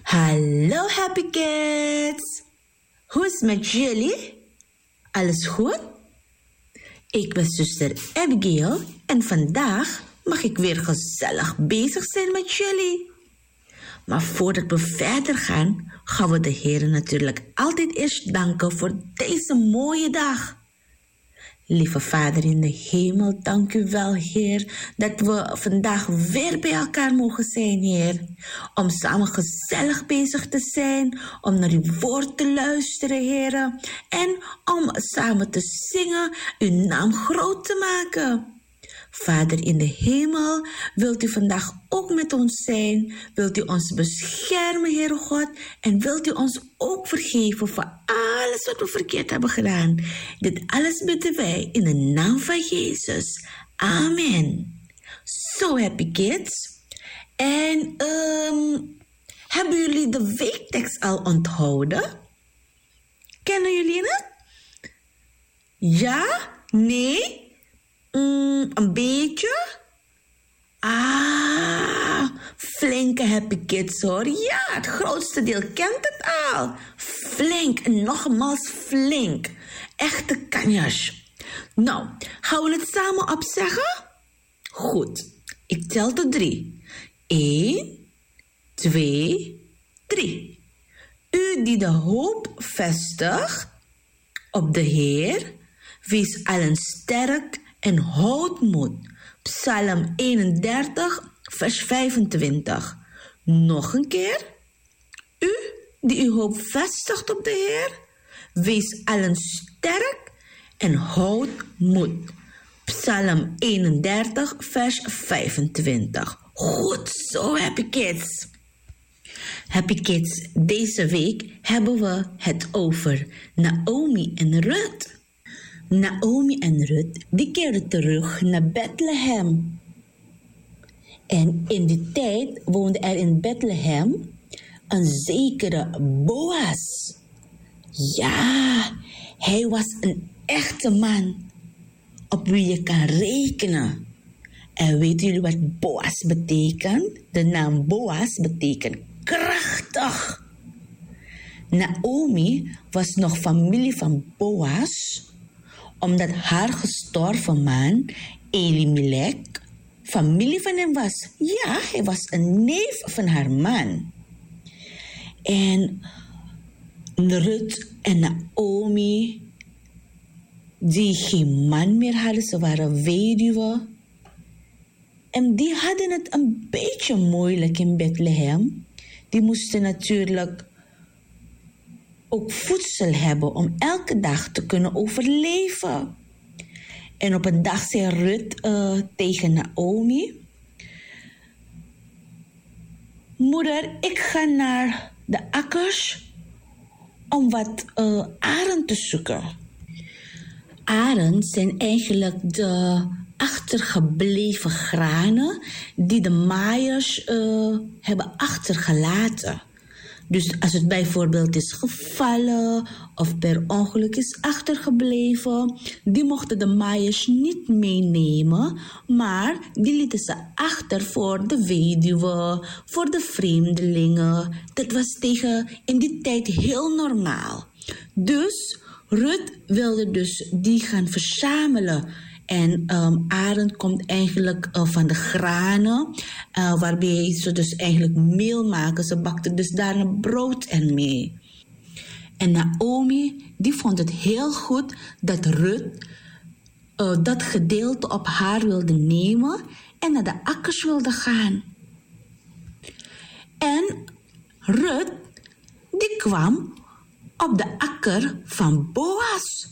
Hallo happy kids! Hoe is het met jullie? Alles goed? Ik ben zuster Abigail en vandaag mag ik weer gezellig bezig zijn met jullie. Maar voordat we verder gaan we de Heer natuurlijk altijd eerst danken voor deze mooie dag. Lieve Vader in de hemel, dank u wel, Heer, dat we vandaag weer bij elkaar mogen zijn, Heer. Om samen gezellig bezig te zijn, om naar uw woord te luisteren, Heer. En om samen te zingen, uw naam groot te maken. Vader in de hemel, wilt u vandaag ook met ons zijn? Wilt u ons beschermen, Heere God? En wilt u ons ook vergeven voor alles wat we verkeerd hebben gedaan? Dit alles bidden wij in de naam van Jezus. Amen. So happy kids. En hebben jullie de weektekst al onthouden? Kennen jullie het? Ja? Nee? Een beetje? Flinke happy kids hoor. Ja, het grootste deel kent het al. Flink en nogmaals flink. Echte kanjas. Nou, gaan we het samen opzeggen? Goed, ik tel tot 3. 1, 2, 3. U die de hoop vestigt op de Heer, wees allen sterk en houd moed. Psalm 31, vers 25. Nog een keer. U die uw hoop vestigt op de Heer, wees allen sterk en houd moed. Psalm 31, vers 25. Goed zo, happy kids. Happy kids, deze week hebben we het over Naomi en Ruth. Naomi en Ruth, die keerden terug naar Bethlehem. En in die tijd woonde er in Bethlehem een zekere Boas. Ja, hij was een echte man op wie je kan rekenen. En weten jullie wat Boas betekent? De naam Boas betekent krachtig. Naomi was nog familie van Boas, omdat haar gestorven man, Elimelech, familie van hem was. Ja, hij was een neef van haar man. En Ruth en Naomi, die geen man meer hadden, ze waren weduwe. En die hadden het een beetje moeilijk in Bethlehem. Die moesten natuurlijk ook voedsel hebben om elke dag te kunnen overleven. En op een dag zei Ruth tegen Naomi: Moeder, ik ga naar de akkers om wat aren te zoeken. Aren zijn eigenlijk de achtergebleven granen die de maaiers hebben achtergelaten. Dus als het bijvoorbeeld is gevallen of per ongeluk is achtergebleven, die mochten de maaiers niet meenemen, maar die lieten ze achter voor de weduwe, voor de vreemdelingen. Dat was in die tijd heel normaal. Dus Ruth wilde dus die gaan verzamelen. En aren komt eigenlijk van de granen, waarbij ze dus eigenlijk meel maken. Ze bakten dus daar een brood en mee. En Naomi, die vond het heel goed dat Ruth dat gedeelte op haar wilde nemen en naar de akkers wilde gaan. En Ruth, die kwam op de akker van Boas.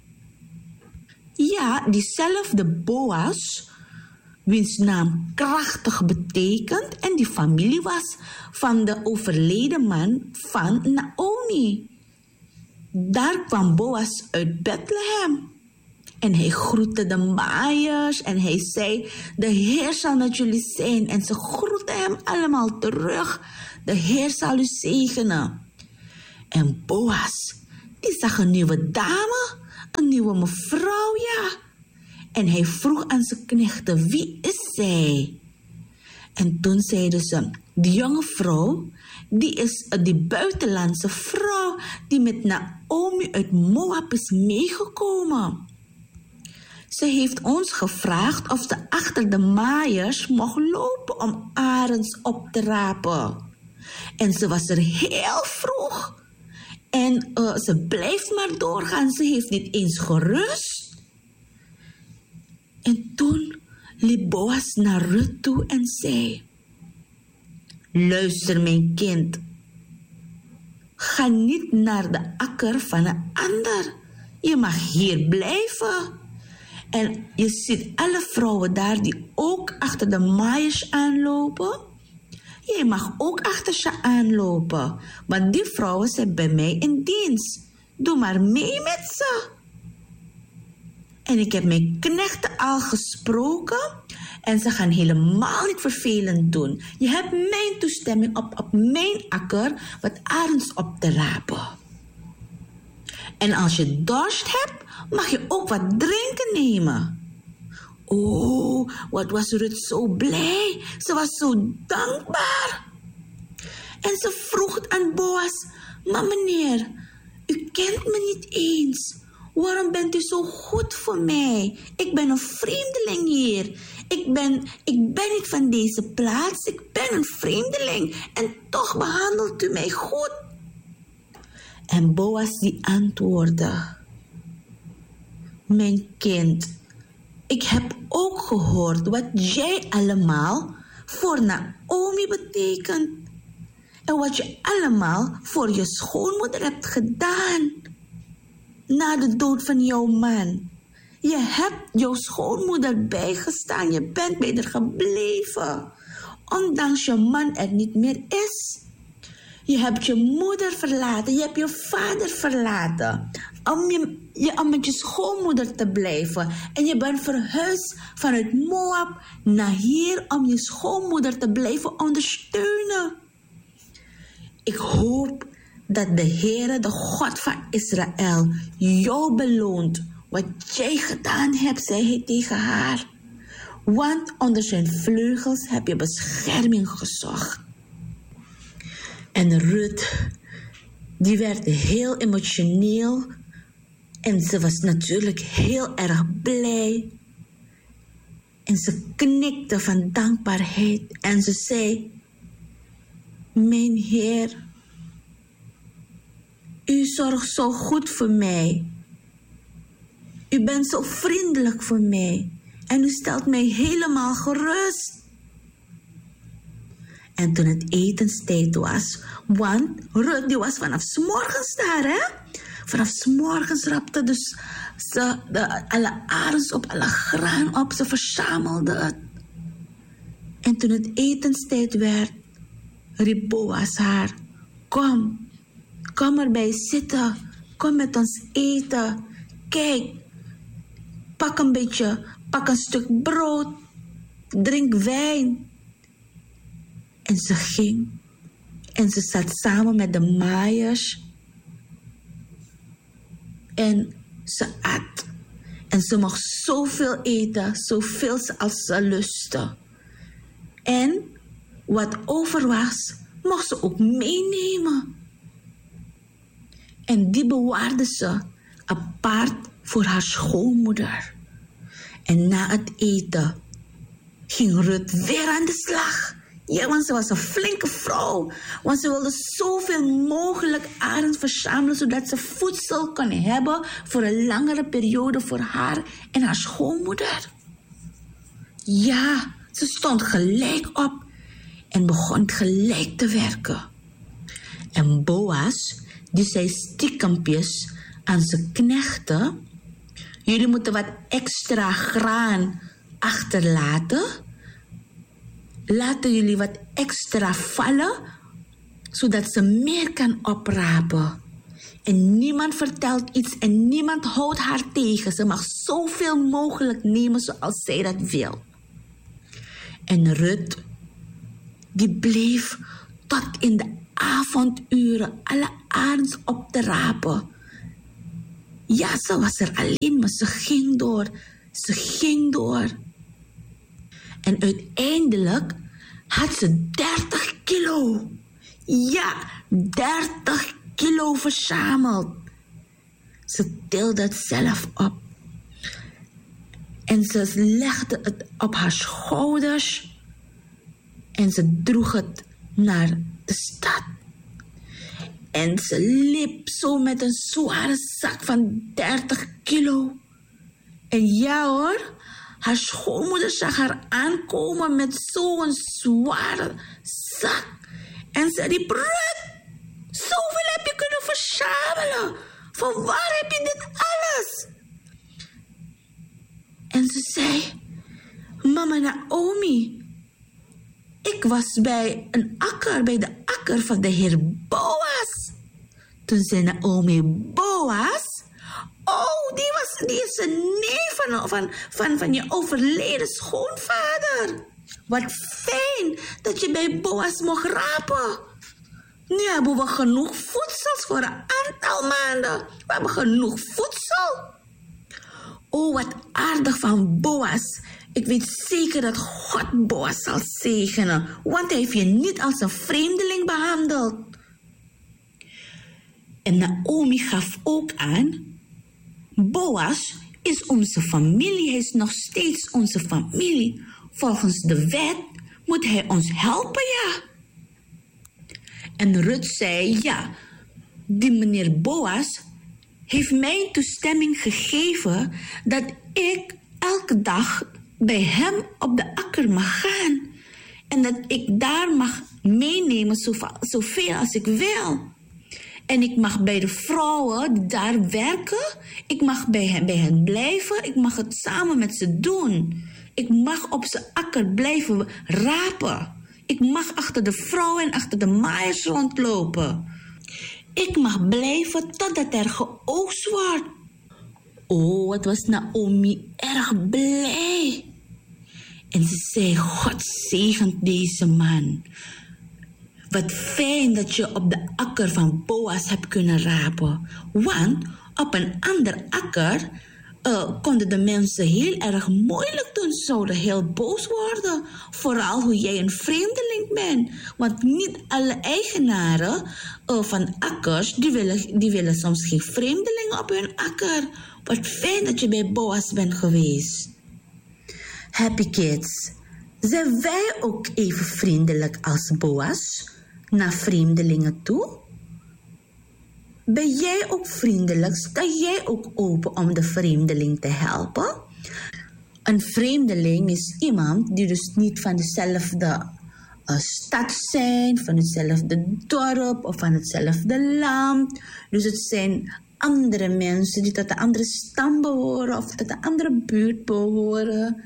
Ja, diezelfde Boas, wiens naam krachtig betekent, en die familie was van de overleden man van Naomi. Daar kwam Boas uit Bethlehem. En hij groette de maaiers en hij zei: de Heer zal met jullie zijn. En ze groetten hem allemaal terug. De Heer zal u zegenen. En Boas, die zag een nieuwe dame, een nieuwe mevrouw, ja. En hij vroeg aan zijn knechten: wie is zij? En toen zeiden ze, die jonge vrouw, die is die buitenlandse vrouw die met Naomi uit Moab is meegekomen. Ze heeft ons gevraagd of ze achter de maaiers mocht lopen om arends op te rapen. En ze was er heel vroeg. En ze blijft maar doorgaan. Ze heeft niet eens gerust. En toen liep Boas naar Rut toe en zei: luister mijn kind. Ga niet naar de akker van een ander. Je mag hier blijven. En je ziet alle vrouwen daar die ook achter de maaiers aanlopen. Jij mag ook achter ze aanlopen. Want die vrouwen zijn bij mij in dienst. Doe maar mee met ze. En ik heb mijn knechten al gesproken. En ze gaan helemaal niet vervelend doen. Je hebt mijn toestemming op mijn akker wat arends op te rapen. En als je dorst hebt, mag je ook wat drinken nemen. Oh, wat was Rut zo blij. Ze was zo dankbaar. En ze vroeg aan Boas: maar meneer, u kent me niet eens. Waarom bent u zo goed voor mij? Ik ben een vreemdeling hier. Ik ben niet van deze plaats. Ik ben een vreemdeling. En toch behandelt u mij goed. En Boas die antwoordde: mijn kind, ik heb ook gehoord wat jij allemaal voor Naomi betekent. En wat je allemaal voor je schoonmoeder hebt gedaan. Na de dood van jouw man. Je hebt jouw schoonmoeder bijgestaan. Je bent bij haar gebleven. Ondanks je man er niet meer is. Je hebt je moeder verlaten. Je hebt je vader verlaten. Om met je schoonmoeder te blijven. En je bent verhuisd vanuit Moab naar hier om je schoonmoeder te blijven ondersteunen. Ik hoop dat de Heere, de God van Israël, jou beloont wat jij gedaan hebt, zei hij tegen haar. Want onder zijn vleugels heb je bescherming gezocht. En Rut, die werd heel emotioneel. En ze was natuurlijk heel erg blij. En ze knikte van dankbaarheid. En ze zei: mijn Heer, u zorgt zo goed voor mij. U bent zo vriendelijk voor mij. En u stelt mij helemaal gerust. En toen het etenstijd was, want Rut die was vanaf 's morgens daar, hè? Vanaf 's morgens rapte dus ze alle arends op, alle graan op. Ze verzamelde het. En toen het etenstijd werd, riep Boas haar: kom erbij zitten. Kom met ons eten. Kijk, pak een stuk brood. Drink wijn. En ze ging. En ze zat samen met de maaiers. En ze at. En ze mocht zoveel eten, zoveel als ze lustte. En wat over was, mocht ze ook meenemen. En die bewaarde ze apart voor haar schoonmoeder. En na het eten ging Rut weer aan de slag. Ja, want ze was een flinke vrouw. Want ze wilde zoveel mogelijk arend verzamelen, zodat ze voedsel kon hebben voor een langere periode voor haar en haar schoonmoeder. Ja, ze stond gelijk op en begon gelijk te werken. En Boas, die zei stiekempjes aan zijn knechten: jullie moeten wat extra graan achterlaten. Laten jullie wat extra vallen, zodat ze meer kan oprapen. En niemand vertelt iets en niemand houdt haar tegen. Ze mag zoveel mogelijk nemen zoals zij dat wil. En Rut, die bleef tot in de avonduren alle arends op te rapen. Ja, ze was er alleen, maar ze ging door. Ze ging door. En uiteindelijk had ze 30 kilo. Ja, 30 kilo verzameld. Ze tilde het zelf op. En ze legde het op haar schouders. En ze droeg het naar de stad. En ze liep zo met een zware zak van 30 kilo. En ja hoor, haar schoonmoeder zag haar aankomen met zo'n zware zak. En ze riep, Rut, zoveel heb je kunnen verzamelen. Van waar heb je dit alles? En ze zei, mama Naomi, ik was bij de akker van de heer Boas. Toen zei Naomi, Boas? Oh, die is een neef van je overleden schoonvader. Wat fijn dat je bij Boas mocht rapen. Nu hebben we genoeg voedsel voor een aantal maanden. We hebben genoeg voedsel. Oh, wat aardig van Boas. Ik weet zeker dat God Boas zal zegenen, want hij heeft je niet als een vreemdeling behandeld. En Naomi gaf ook aan, Boas is onze familie, hij is nog steeds onze familie. Volgens de wet moet hij ons helpen, ja. En Rut zei, ja, die meneer Boas heeft mij toestemming gegeven dat ik elke dag bij hem op de akker mag gaan. En dat ik daar mag meenemen zoveel als ik wil. En ik mag bij de vrouwen die daar werken, ik mag bij hen blijven, ik mag het samen met ze doen. Ik mag op zijn akker blijven rapen. Ik mag achter de vrouwen en achter de maaiers rondlopen. Ik mag blijven totdat er geoogst wordt. Oh, wat was Naomi erg blij. En ze zei, God zegent deze man. Wat fijn dat je op de akker van Boas hebt kunnen rapen. Want op een ander akker konden de mensen heel erg moeilijk doen. Ze zouden heel boos worden. Vooral hoe jij een vreemdeling bent. Want niet alle eigenaren van akkers, die willen soms geen vreemdelingen op hun akker. Wat fijn dat je bij Boas bent geweest. Happy kids, zijn wij ook even vriendelijk als Boas naar vreemdelingen toe? Ben jij ook vriendelijk? Sta jij ook open om de vreemdeling te helpen? Een vreemdeling is iemand die dus niet van dezelfde stad zijn, van hetzelfde dorp of van hetzelfde land. Dus het zijn andere mensen die tot een andere stam behoren of tot een andere buurt behoren.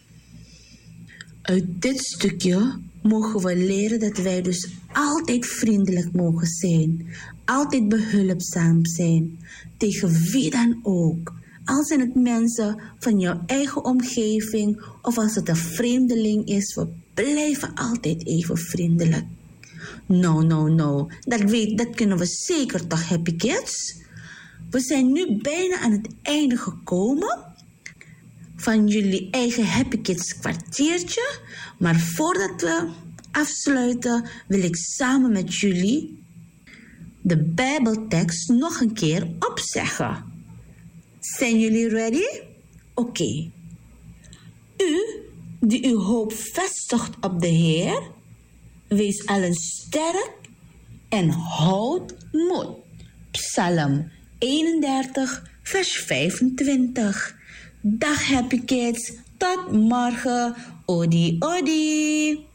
Uit dit stukje mogen we leren dat wij dus altijd vriendelijk mogen zijn. Altijd behulpzaam zijn. Tegen wie dan ook. Al zijn het mensen van jouw eigen omgeving of als het een vreemdeling is, we blijven altijd even vriendelijk. Nou. Dat kunnen we zeker toch, happy kids? We zijn nu bijna aan het einde gekomen van jullie eigen Happy Kids kwartiertje. Maar voordat we afsluiten, wil ik samen met jullie de Bijbeltekst nog een keer opzeggen. Zijn jullie ready? Oké. U, die uw hoop vestigt op de Heer, wees allen sterk en houd moed. Psalm 31, vers 25. Dag happy kids, tot morgen. Odi, odi.